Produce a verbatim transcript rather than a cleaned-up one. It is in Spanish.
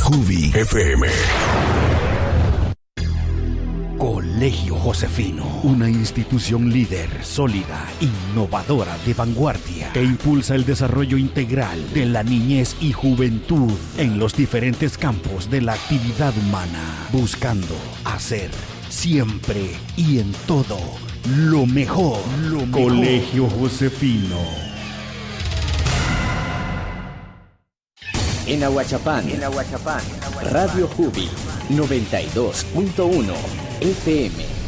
Jubi F M. Colegio Josefino, una institución líder, sólida, innovadora, de vanguardia, que impulsa el desarrollo integral de la niñez y juventud en los diferentes campos de la actividad humana, buscando hacer siempre y en todo lo mejor. Lo mejor. Colegio Josefino. En Ahuachapán, en Ahuachapán, Radio Jubi noventa y dos punto uno F M.